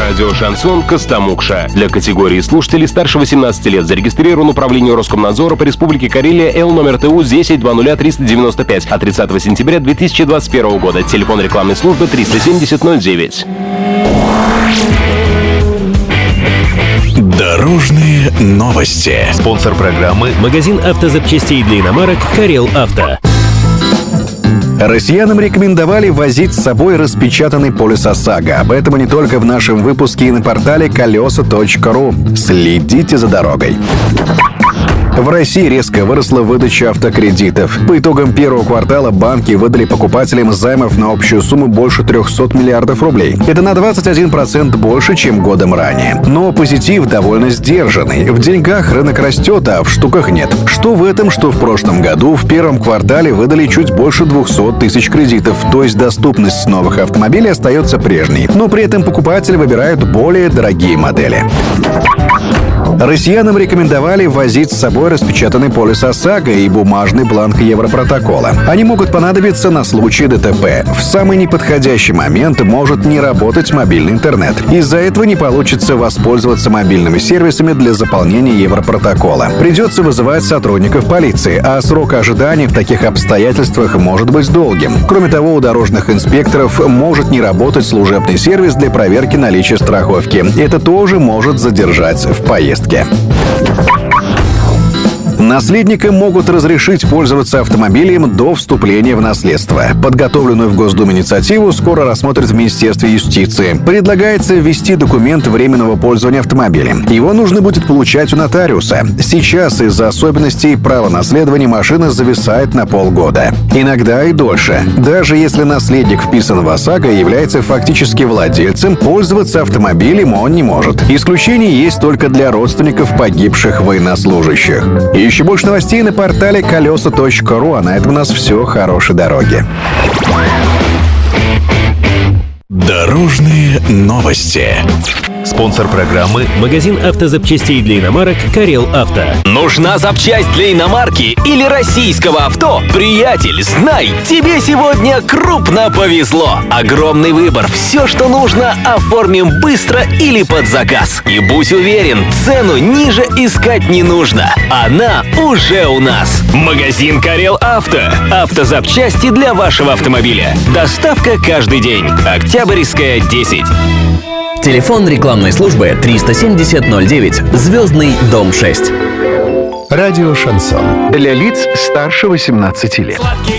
Радио «Шансон» Костомукша. Для категории слушателей старше 18 лет зарегистрирован управление Роскомнадзора по Республике Карелия Л номер ТУ 10-20395 от 30 сентября 2021 года. Телефон рекламной службы 370-09. Дорожные новости. Спонсор программы — магазин автозапчастей для иномарок «Карел Авто». Россиянам рекомендовали возить с собой распечатанный полис ОСАГО. Об этом и не только в нашем выпуске и на портале колеса.ру. Следите за дорогой. В России резко выросла выдача автокредитов. По итогам первого квартала банки выдали покупателям займов на общую сумму больше 300 миллиардов рублей. Это на 21% больше, чем годом ранее. Но позитив довольно сдержанный. В деньгах рынок растет, а в штуках нет. Что в этом, что в прошлом году в первом квартале выдали чуть больше 200 тысяч кредитов. То есть доступность новых автомобилей остается прежней. Но при этом покупатели выбирают более дорогие модели. Россиянам рекомендовали возить с собой распечатанный полис ОСАГО и бумажный бланк Европротокола. Они могут понадобиться на случай ДТП. В самый неподходящий момент может не работать мобильный интернет. Из-за этого не получится воспользоваться мобильными сервисами для заполнения Европротокола. Придется вызывать сотрудников полиции, а срок ожидания в таких обстоятельствах может быть долгим. Кроме того, у дорожных инспекторов может не работать служебный сервис для проверки наличия страховки. Это тоже может задержать в поездке. Наследникам могут разрешить пользоваться автомобилем до вступления в наследство. Подготовленную в Госдуме инициативу скоро рассмотрят в Министерстве юстиции. Предлагается ввести документ временного пользования автомобилем. Его нужно будет получать у нотариуса. Сейчас из-за особенностей права наследования машина зависает на полгода. Иногда и дольше. Даже если наследник вписан в ОСАГО и является фактически владельцем, пользоваться автомобилем он не может. Исключения есть только для родственников погибших военнослужащих. Еще больше новостей на портале колеса.ру, а на этом у нас все. Хорошей дороги. Дорожные новости. Спонсор программы — магазин автозапчастей для иномарок «Карел Авто». Нужна запчасть для иномарки или российского авто? Приятель, знай, тебе сегодня крупно повезло. Огромный выбор. Все, что нужно, оформим быстро или под заказ. И будь уверен, цену ниже искать не нужно. Она уже у нас. Магазин «Карел Авто». Автозапчасти для вашего автомобиля. Доставка каждый день. Октябрьская, 10. Телефон рекламной службы 370-09, Звездный дом 6. Радио «Шансон». Для лиц старше 18 лет.